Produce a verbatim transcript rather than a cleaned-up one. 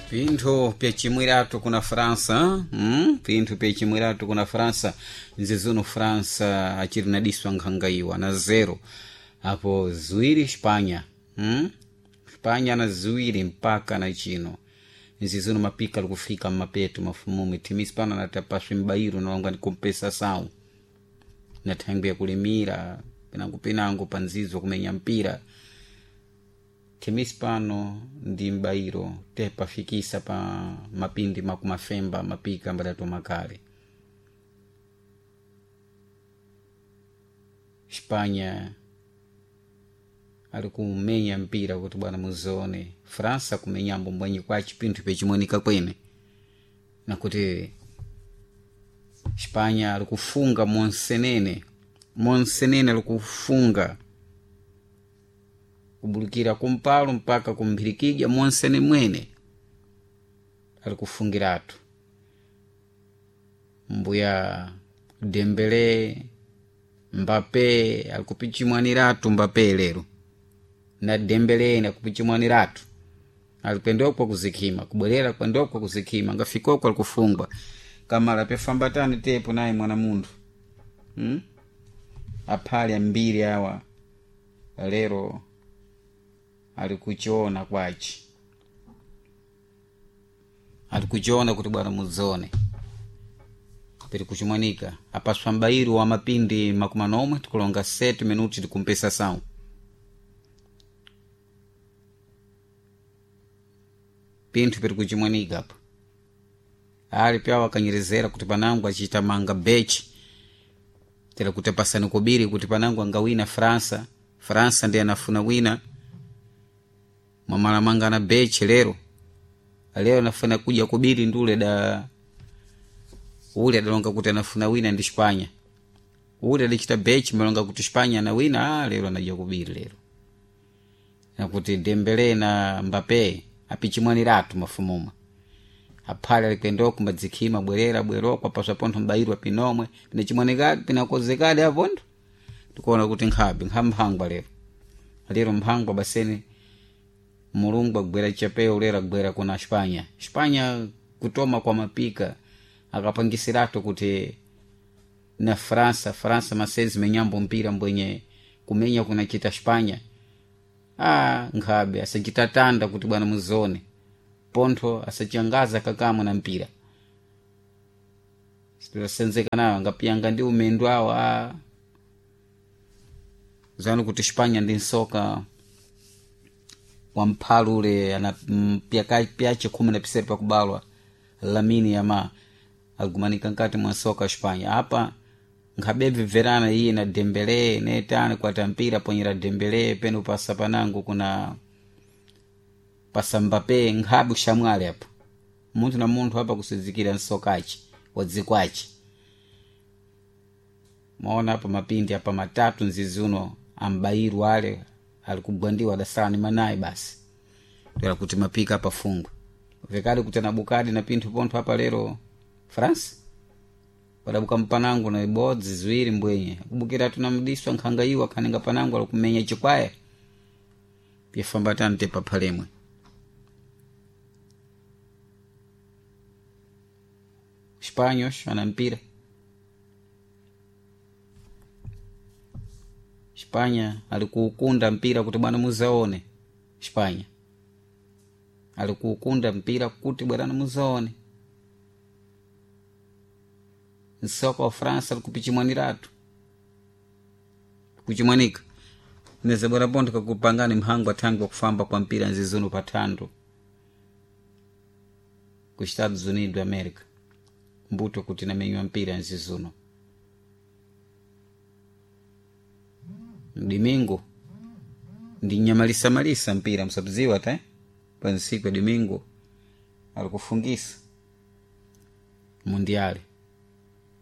Pinthu pyachimwiratu kuna França, hmm? Pinthu pyachimwiratu kuna França, nzizuno França achiri nadiswa nkhangaiwa na zero. Apo ziwiri Espanha, hmm? Espanha na ziwiri mpaka na chino. Nzizuno mapika likufika mapetu mafumume. Timu Hispana natapaswa mbairo na wanga nikumpesa sao. Natangu ya kulimira, pinangu pinangu panzizo kumenya mpira. Timu Hispano ndi mbairo tepa fikisa pa mapindi makumafemba mapika mbadatu makale. Espanha alikumenya mpira kuti bwana muzone. França kumenya mbombanyi kwa chipintu pechimonika kwene. Na kuti Espanha alikufunga Monsenene. Monsenene alikufunga kubulukira kumpalo mpaka kumphirikija Monsene mwene alikufungiratu. Mbuya Dembele, Mbappe alikupichimwaniratu Mbappe lero. Na Dembele na kupichimwaniratu alipendokwa kuzikima, kubwerera kwendokwa kuzikima, ngafikoko alikufungwa. Kama lapefambatani tepo naye mwana mundu. Hmm? Apali mbili hawa lero alikuchona kwachi. Alikuchona kuti bwana muzone. Peri kuchumwanika. Apaswa mbairu wa mapindi makumanomwe tukulonga seti minuti tikumpesa sao. Pintu peri kuchumwanika hapa. Ali pia wakanyirezera kuti panangu achita manga bechi. Tela kutepasa nukubiri kuti panangu angawina França. França ndi anafuna wina. Mamala manga na bechi lero. Leo nafuna kuja kubiri ndule da ule dalonga kuti anafuna wina ndi Espanha. Ule alichita bechi melonga kuti Espanha na wina, ah lero anaja kubiri lero. Na kuti Dembele na Mbappe apichimwaniratu mafumuma. Apale alikendo kumadzikima bwerera bwero kwa pasaponto mbairwa pinomwe pina chimwanekadi pina kozekadi avondo. Tukuona kuti nkhabi nkhambangwa lero. Lero mbangwa baseni Mulungu agwera chapeo ulera gwera kuna Espanha. Espanha kutoma kwa mapika akapangisirato kuti na França, França masezi menyambo mpira mbwenye kumenya kuna chita Espanha. Ah, nkhabe asachitatanda kuti bwana muzone. Ponto asachangaza kakamu na mpira. Sipira senzeka nayo ngapiyanga ndi umendu awa. Zanu kuti Espanha ndi soka wampalu ule ana piaka piache kumi na piseri pa kubalwa Lamine Yamal agumanika nkati mwa soka Espanha. Hapa nkabebe verana hii na Dembele netane kwa tampira ponyera Dembele penu pasa panangu kuna pasa Mbappe ngabu shamwale hapa. Muntu na muntu hapa kusizikira nsokachi wadzikwachi. Maona hapa mapindi hapa matatu nzizuno ambairu wale alikubwandiwa dasani manai basi. Ndio kuti mapika hapa fungu. Vekali kutana bukadi na pintu ponto hapa lero France. Wadabuka mpanangu na ibodzi ziwiri mbwenye. Kubukira tunamdiswa nkangaiwa kaninga panangu alikumenya chikwaye. Pia fambatani tepa palemwe. Espanhos ana mpira. Espanha alikuukunda mpira kuti bwana muzaone. Espanha alikuukunda mpira kuti bwana muzaone. Nsoka wa França alikupichimwaniratu. Kuchimwanika. Neza bora ponto kakupangani mhangu atangu wa kufamba kwa mpira nzizuno patando. Ku Estados Unidos America. Mbuto kuti na menyu mpira nzizuno. Domingo ndi nyamalisa malisa mpira msabuziwa ta eh? Pansiku ya Domingo alikufungisa mundiali.